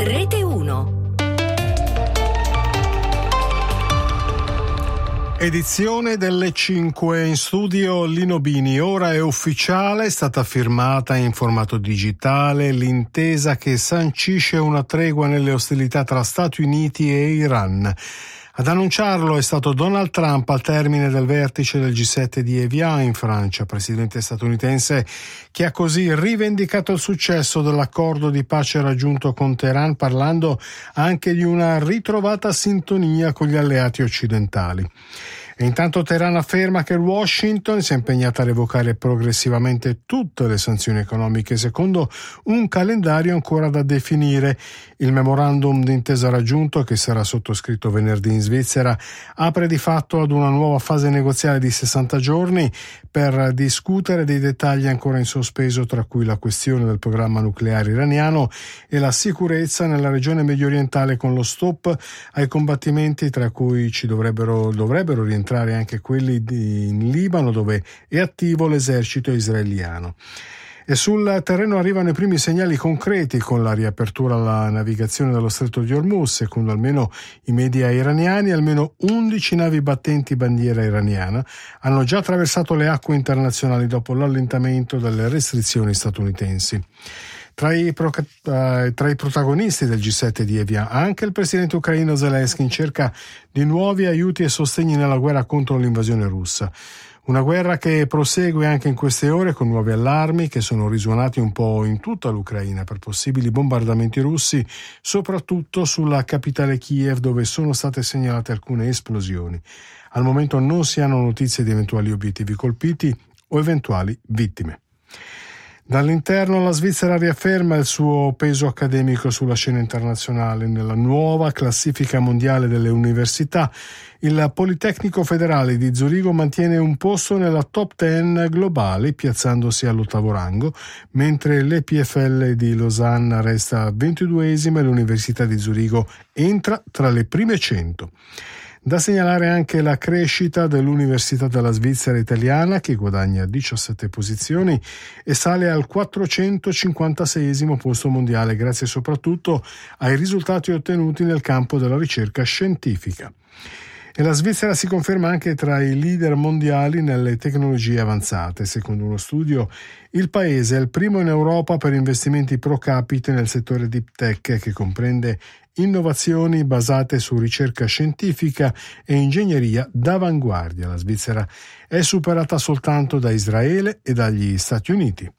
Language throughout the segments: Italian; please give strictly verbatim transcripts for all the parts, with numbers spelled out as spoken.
Rete uno. Edizione delle cinque, in studio Lino Bini. Ora è ufficiale, è stata firmata in formato digitale l'intesa che sancisce una tregua nelle ostilità tra Stati Uniti e Iran. Ad annunciarlo è stato Donald Trump al termine del vertice del G sette di Evian in Francia, presidente statunitense che ha così rivendicato il successo dell'accordo di pace raggiunto con Teheran, parlando anche di una ritrovata sintonia con gli alleati occidentali. E intanto Teheran afferma che Washington si è impegnata a revocare progressivamente tutte le sanzioni economiche secondo un calendario ancora da definire. Il memorandum d'intesa raggiunto, che sarà sottoscritto venerdì in Svizzera, apre di fatto ad una nuova fase negoziale di sessanta giorni per discutere dei dettagli ancora in sospeso, tra cui la questione del programma nucleare iraniano e la sicurezza nella regione mediorientale, con lo stop ai combattimenti, tra cui ci dovrebbero, dovrebbero rientrare anche quelli di, in Libano, dove è attivo l'esercito israeliano. E sul terreno arrivano i primi segnali concreti con la riapertura alla navigazione dallo stretto di Hormuz. Secondo almeno i media iraniani, almeno undici navi battenti bandiera iraniana hanno già attraversato le acque internazionali dopo l'allentamento delle restrizioni statunitensi. Tra i, pro, uh, tra i protagonisti del G sette di Evian anche il presidente ucraino Zelensky, in cerca di nuovi aiuti e sostegni nella guerra contro l'invasione russa. Una guerra che prosegue anche in queste ore, con nuovi allarmi che sono risuonati un po' in tutta l'Ucraina per possibili bombardamenti russi, soprattutto sulla capitale Kiev, dove sono state segnalate alcune esplosioni. Al momento non si hanno notizie di eventuali obiettivi colpiti o eventuali vittime. Dall'interno la Svizzera riafferma il suo peso accademico sulla scena internazionale. Nella nuova classifica mondiale delle università, il Politecnico Federale di Zurigo mantiene un posto nella top dieci globale, piazzandosi all'ottavo rango, mentre l'E P F L di Losanna resta ventiduesima e l'Università di Zurigo entra tra le prime cento. Da segnalare anche la crescita dell'Università della Svizzera italiana, che guadagna diciassette posizioni e sale al quattrocentocinquantaseiesimo posto mondiale, grazie soprattutto ai risultati ottenuti nel campo della ricerca scientifica. E la Svizzera si conferma anche tra i leader mondiali nelle tecnologie avanzate. Secondo uno studio, il paese è il primo in Europa per investimenti pro capite nel settore deep tech, che comprende innovazioni basate su ricerca scientifica e ingegneria d'avanguardia. La Svizzera è superata soltanto da Israele e dagli Stati Uniti.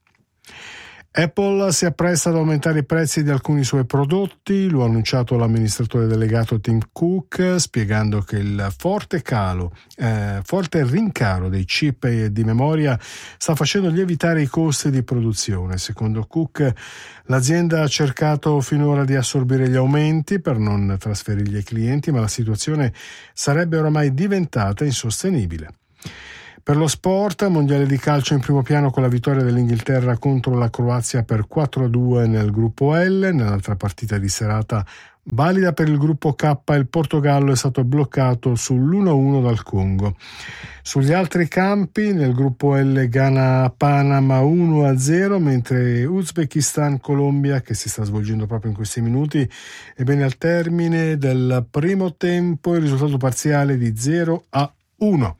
Apple si appresta ad aumentare i prezzi di alcuni suoi prodotti, lo ha annunciato l'amministratore delegato Tim Cook, spiegando che il forte calo, eh, forte rincaro dei chip e di memoria sta facendo lievitare i costi di produzione. Secondo Cook, l'azienda ha cercato finora di assorbire gli aumenti per non trasferirli ai clienti, ma la situazione sarebbe oramai diventata insostenibile. Per lo sport, mondiale di calcio in primo piano con la vittoria dell'Inghilterra contro la Croazia per quattro a due nel gruppo L. Nell'altra partita di serata valida per il gruppo K, il Portogallo è stato bloccato sull'uno a uno dal Congo. Sugli altri campi, nel gruppo L Ghana-Panama uno a zero, mentre Uzbekistan-Colombia, che si sta svolgendo proprio in questi minuti, ebbene al termine del primo tempo il risultato parziale di zero a uno.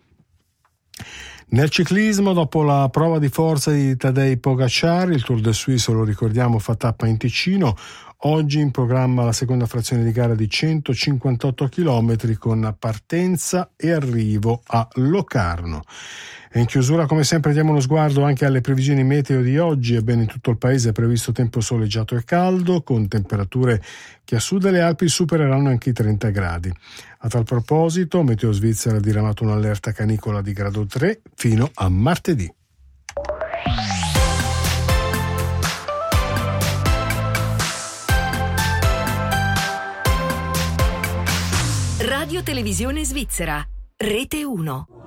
Nel ciclismo, dopo la prova di forza di Tadej Pogacar, il Tour de Suisse, lo ricordiamo, fa tappa in Ticino. Oggi in programma la seconda frazione di gara di centocinquantotto chilometri con partenza e arrivo a Locarno. E in chiusura, come sempre, diamo uno sguardo anche alle previsioni meteo di oggi. Ebbene, in tutto il paese è previsto tempo soleggiato e caldo, con temperature che a sud delle Alpi supereranno anche i trenta gradi. A tal proposito, Meteo Svizzera ha diramato un'allerta canicola di grado tre fino a martedì. Radio Televisione Svizzera, Rete uno.